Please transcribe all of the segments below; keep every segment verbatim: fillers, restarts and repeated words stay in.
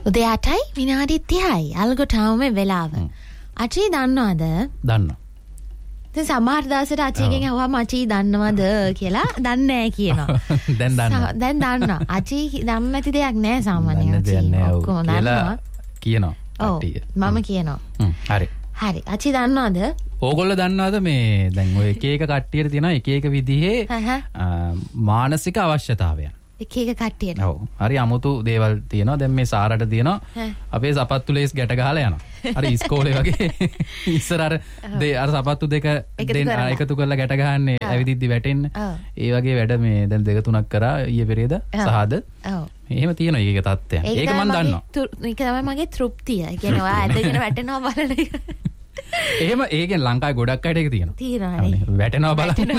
උදේ අටයි විනාඩි තිහයි අල්ගොටාවුමේ වෙලාව. අචී දන්නවද? දන්නවා. දැන් සමහර දවසට අචීගෙන් අහුවම අචී දන්නවද කියලා දන්නේ නැහැ කියනවා. දැන් දන්නවා. දැන් දන්නවා. අචී දන්නේ නැති දෙයක් නැහැ සාමාන්‍යයෙන්. දන්නේ නැහැ. ඔක්කොම දන්නවා. කියනවා. ඔව්. මම කියනවා. හරි. හරි. අචී දන්නවද? ඕගොල්ලෝ දන්නවද මේ දැන් ඔය එක එක කට්ටියට තියෙනවා එක එක විදිහේ මානසික අවශ්‍යතාවයන්. එක එක කට්ටියට. ඔව්. හරි අමුතු දේවල් තියෙනවා. දැන් මේ සාරට තියෙනවා අපේ සපත්තු ලේස් ගැට ගහලා යනවා. හරි ඉස්කෝලේ වගේ ඉස්සර අර දෙ අර සපත්තු දෙක දෙන්න එකතු කරලා ගැට ගහන්නේ ඇවිදිද්දි වැටෙන්න. ඒ වගේ වැඩ මේ දැන් දෙක තුනක් කරා ඊයේ පෙරේද සහද. ඔව්. එහෙම තියෙනවා එක එක තත්ත්වයන්. ඒක මම දන්නවා. ඒක තමයි මගේ තෘප්තිය. ඒ කියන්නේ ඔයා ඇදගෙන වැටෙනවා බලන එක. එහෙම ඒකෙන් ලංකාවේ ගොඩක් අයට ඒක තියෙනවා. තියෙනවානේ. වැටෙනවා බලන්න.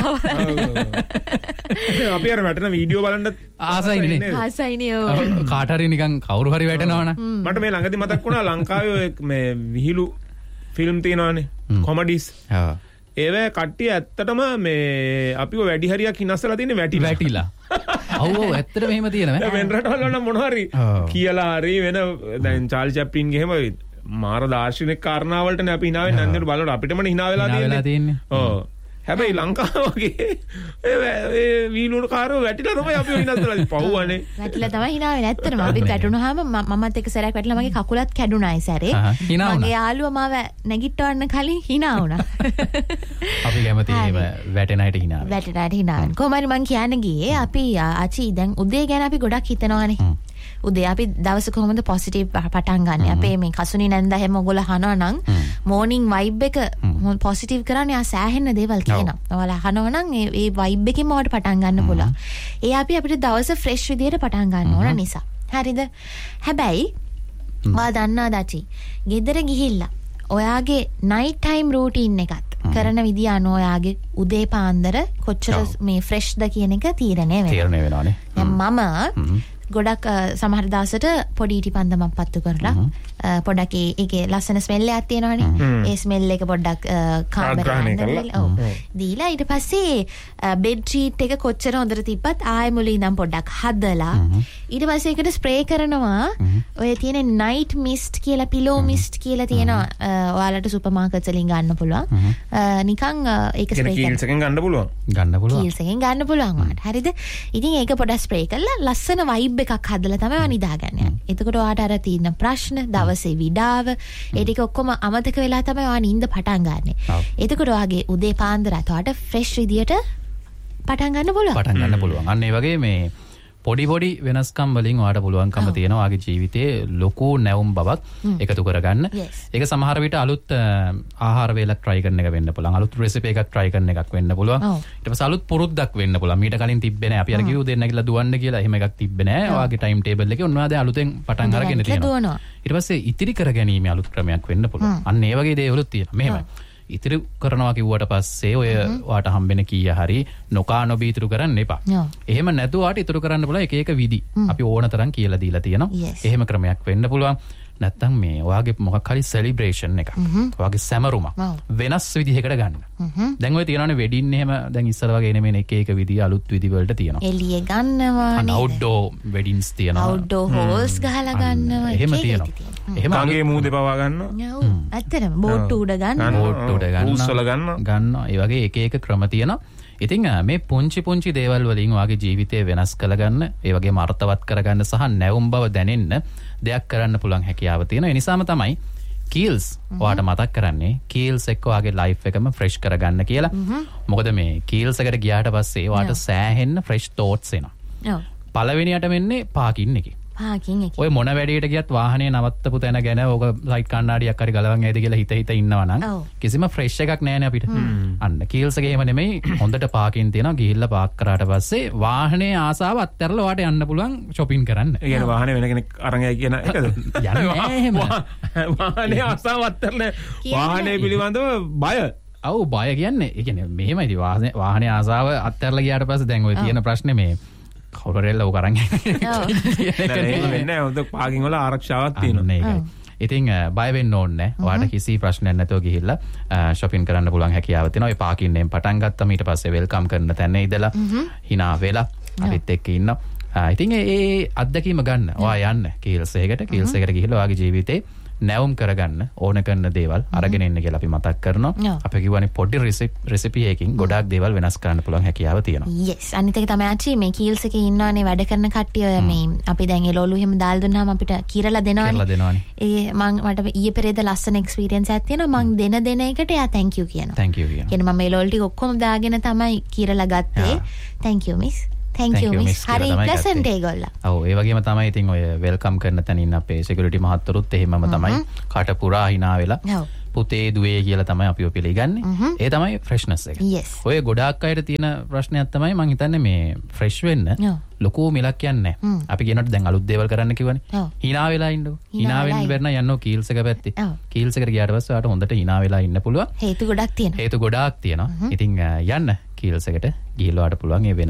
අපි අර වැටෙන වීඩියෝ බලන්න ආසයිනේ නේ. ආසයිනේ ඔව්. කාට හරි නිකන් කවුරු හරි වැටෙනවනම්. මට මේ ළඟදී මතක් වුණා ලංකාවේ මේ විහිළු ෆිල්ම් තියෙනවානේ. කොමඩිස්. ඔව්. ඒවැ කට්ටිය ඇත්තටම මේ අපිව වැඩි හරියක් හිනස්සලා තියෙන්නේ වැටිලා. වැටිලා. ඔව් ඔව් ඇත්තටම එහෙම තියෙනවා. දැන් වෙන රටවල නම් මොනවා හරි කියලා හරි වෙන දැන් චාල්ස් චැප්ලින්ගේ එහෙම මාර දාර්ශනික කාරණාවලටනේ අපි hina වෙන්නේ. අන්තිමට බලනකොට අපිටමනේ hina වෙලා තියෙන්නේ. ඔව්. හැබැයි ලංකාව වගේ ඒ වීලුණු කාරෝ වැටිලා තමයි අපි හිනස්සලා පහුවනේ. වැටිලා තමයි hina වෙන්නේ. ඇත්තටම අපි වැටුණාම මමත් එක්ක සැරයක් වැටිලා මගේ කකුලත් කැඩුණා ඒ සැරේ. මගේ යාළුවා මාව නැගිටවන්න කලින් hina වුණා. අපි කැමති ඒව වැටෙන අයට hina වෙන්න. වැටෙන අයට hina වෙන්න. කොහොම හරි මං කියන්න ගියේ අපි අචී දැන් උදේ ගැන අපි ගොඩක් හිතනවානේ. උදේ අපි දවස කොහොමද පොසිටිව් පටන් ගන්න. අපේ මේ කසුනි නැන්ද හැම ඔයගොල්ලෝ අහනවා නම් මෝර්නින් වයිබ් එක පොසිටිව් කරන්නේ ආ සෑහෙන දේවල් කියනවා. ඔයාලා අහනවා නම් ඒ ඒ වයිබ් එකෙන්ම ඔයාලට පටන් ගන්න පුළුවන්. ඒ අපි අපිට දවස ෆ්‍රෙෂ් විදියට පටන් ගන්න ඕන නිසා. හරිද? හැබැයි ඔයා දන්නාද අචි? ගෙදර ගිහිල්ලා ඔයාගේ නයිට් ටයිම් රූටින් එකත් කරන විදිය අනුව ඔයාගේ උදේ පාන්දර කොච්චර මේ ෆ්‍රෙෂ්ද කියන එක තීරණය වෙනවා. තීරණය වෙනවානේ. මම ගොඩක් සමහර දවසට පොඩි ඉටි පන්දමක් පත්තු කරලා පොඩක් ඒකේ ලස්සන ස්මෙල් එකක් තියෙනවනේ. ඒ ස්මෙල් එක පොඩ්ඩක් කාමරේ ඔව් දීලා ඊට පස්සේ බෙඩ් ෂීට් එක කොච්චර හොඳට තිබ්බත් ආයෙ මුලින් ඉඳන් පොඩ්ඩක් හදලා ඊට පස්සේ ඒකට ස්ප්‍රේ කරනවා. ඔය තියෙන නයිට් මිස්ට් කියලා පිලෝ මිස්ට් කියලා තියෙනවා. ඔයාලට සුපර් මාකට්ස් වලින් ගන්න පුළුවන්. නිකන් ඒක ස්ප්‍රේ කරලා කීල්ස් එකෙන් ගන්න පුළුවන්. ගන්න පුළුවන්. කීල්ස් එකෙන් ගන්න පුළුවන් වාට. හරිද? ඉතින් ඒක පොඩ්ඩක් ස්ප්‍රේ කරලා ලස්සන වයිබ් එකක් හදලා තමයි ඔයා නිදාගන්න යන්නේ. එතකොට ඔයාට අර තියෙන ප්‍රශ්න දවසේ විඩාව ඒ ටික ඔක්කොම අමතක වෙලා තමයි ඔයා නිින්ද පටන් ගන්නෙ. එතකොට ඔයාගේ උදේ පාන්දරට ඔයාට ෆ්‍රෙෂ් විදියට පටන් ගන්න පුළුවන්. පටන් ගන්න පුළුවන්. අන්න ඒ වගේ මේ පොඩි පොඩි වෙනස්කම් වලින් ඔයාට පුළුවන්කම තියෙනවා ඔයාගේ ජීවිතයේ ලොකු නැවුම් බවක් එකතු කරගන්න. ඒක සමහර විට අලුත් ආහාර වේලක් try කරන එක වෙන්න පුළුවන්. අලුත් රෙසිපි එකක් try කරන එකක් වෙන්න පුළුවන්. ඊට පස්සේ අලුත් පුරුද්දක් වෙන්න පුළුවන්. මීට කලින් තිබ්බේ නැහැ. අපි අර කිව්ව දෙන්න කියලා දුවන්න කියලා එහෙම එකක් තිබ්බේ නැහැ. ඔයාගේ ටයිම් ටේබල් එකේ ඔන්න ඔයා දැන් අලුතෙන් පටන් අරගෙන තියෙනවා. ඊට පස්සේ ඉතිරි කරගැනීමේ අලුත් ක්‍රමයක් වෙන්න පුළුවන්. අන්න ඒ වගේ දේවලුත් තියෙනවා. මෙහෙමයි. ඉතිරි කරනවා කිව්වට පස්සේ ඔය ඔයාට හම්බෙන කීය හරි නොකා නොබී ඉතුරු කරන්න එපා. එහෙම නැතුව ඔයාට ඉතුරු කරන්න පුළුවන් එක එක විදි. අපි ඕන තරම් කියලා දීලා තියෙනවා. එහෙම ක්‍රමයක් වෙන්න පුළුවන්. නැත්තම් මේ ඔයාගේ මොකක් හරි සෙලිබ්‍රේෂන් එකක්. ඔයාගේ සැමරුමක් වෙනස් විදිහකට ගන්න. දැන් ඔය තියෙනවානේ වෙඩින් එහෙම දැන් ඉස්සර වගේ නෙමෙයි එක එක විදි අලුත් විදි වලට තියෙනවා. එළිය ගන්නවානේ. අවුට්ඩෝර් වෙඩින්ස් තියෙනවා. අවුට්ඩෝර් හෝල්ස් ගහලා ගන්නවා. එහෙම තියෙනවා. එහෙම අගේ මූදේ පවා ගන්නවා. ඔව්. ඇත්තටම බෝට්ටු උඩ ගන්නවා. බෝට්ටු උඩ ගන්නවා. උස්සල ගන්නවා. ගන්නවා. ඒ වගේ එක එක ක්‍රම තියෙනවා. ඉතින් මේ පුංචි පුංචි දේවල් වලින් ඔයාගේ ජීවිතය වෙනස් කරගන්න, ඒ වගේම අර්ථවත් කරගන්න සහ නැවුම් බව දැනෙන්න දෙයක් කරන්න පුළුවන් හැකියාව තියෙනවා. ඒ නිසාම තමයි කීල්ස් ඔයාට මතක් කරන්නේ කීල්ස් එක්ක ඔයාගේ ලයිෆ් එකම ෆ්‍රෙෂ් කරගන්න කියලා. මොකද මේ කීල්ස් එකට ගියාට පස්සේ ඔයාට සෑහෙන්න ෆ්‍රෙෂ් තෝට්ස් එනවා. ඔව්. පළවෙනියට වෙන්නේ පාකින් එකේ. පාකින් එකේ. ඔය මොන වැඩේට ගියත් වාහනේ නවත්තපු තැන ගැන ඕක සයිඩ් කණ්ණාඩියක් හරි ගලවන් ඇයිද කියලා හිත හිත ඉන්නවා නම් කිසිම ෆ්‍රෙෂ් එකක් නැහැනේ අපිට. අන්න කීල්ස් එකේ එහෙම නෙමෙයි හොඳට පාකින් තියෙනවා. ගිහිල්ලා පාක් කරාට පස්සේ වාහනේ ආසාව අත්හැරලා ඔයාට යන්න පුළුවන් shopping කරන්න. ඒ කියන්නේ වාහනේ වෙන කෙනෙක් අරන් යයි කියන එකද? යන්නේ නැහැ එහෙම. වාහනේ ආසාව අත්හැරලා වාහනේ පිළිබඳව බය. ඔව් බය කියන්නේ ඒ කියන්නේ මෙහෙමයි වාහනේ වාහනේ ආසාව අත්හැරලා ගියාට පස්සේ දැන් ඔය තියෙන ප්‍රශ්නේ මේ කවුරුරෙල්ල ඔක අරන් වෙන්නේ හොඳ පාකින් වල ආරක්ෂාවක් තියෙනවා. ඉතින් බය වෙන්න ඕනේ නැහැ. ඔයාලට කිසි ප්‍රශ්නයක් නැතුව ගිහිල්ලා shopping කරන්න පුළුවන් හැකියාව තියෙනවා. ඒ පාකින් එකෙන් පටන් ගත්තම ඊට පස්සේ වෙල්කම් කරන තැන ඉඳලා hina වෙලා අපිත් එක්ක ඉන්න ඉතින් ඒ අත්දැකීම ගන්න. ඔයා යන්න කීල්ස් එකකට. කීල්ස් එකට ගිහිල්ලා ඔයාගේ ජීවිතේ නැවුම් කරගන්න ඕන කරන දේවල් අරගෙන එන්න කියලා අපි මතක් කරනවා. අපි කියවනේ පොඩි රෙසිපි එකකින් ගොඩාක් දේවල් වෙනස් කරන්න පුළුවන් හැකියාව තියෙනවා. yes අනිත් එක තමයි ආච්චි මේ කීල්ස් එකේ ඉන්නවනේ වැඩ කරන කට්ටිය මේ අපි දැන් එළවලු එහෙම දාලා දුන්නාම අපිට කිරලා දෙනවනේ. කිරලා දෙනවනේ. ඒ මම මට ඊයේ පෙරේද ලස්සන එක්ස්පීරියන්ස් එකක් තියෙනවා. මම දෙන දෙන එකට එයා thank you කියනවා. thank you කියනවා. කියන්නේ මම එළවලු ටික ඔක්කොම දාගෙන තමයි කිරලා ගත්තේ. thank you miss. thank you miss. හරි ප්ලසන්ට් ඒගොල්ලෝ. ඔව් ඒ වගේම තමයි ඉතින් ඔය වෙල්කම් කරන තැන ඉන්න අපේ සිකියුරිටි මහත්තරුත් එහෙමම තමයි කාට පුරා hina වෙලා පුතේ දුවේ කියලා තමයි අපිව පිළිගන්නේ. ඒ තමයි ෆ්‍රෙෂ්නස් එක. ඔය ගොඩාක් අයට තියෙන ප්‍රශ්නයක් තමයි මම හිතන්නේ මේ ෆ්‍රෙෂ් වෙන්න ලොකු මිලක් යන්නේ නැහැ. අපි කියනකොට දැන් අලුත් දේවල් කරන්න කිව්වනේ. hina වෙලා ඉන්නකො. hina වෙන්න බැරි නම් යන්නෝ කීල්ස් එක පැත්තේ. කීල්ස් එකට ගියාට පස්සේ ඔයාලට හොඳට hina වෙලා ඉන්න පුළුවන්. හේතු ගොඩක් තියෙනවා. හේතු ගොඩාක් තියෙනවා. ඉතින් යන්න කීල්ස් එකට ගිහිල්ලා ඔයාලට පුළුවන් ඒ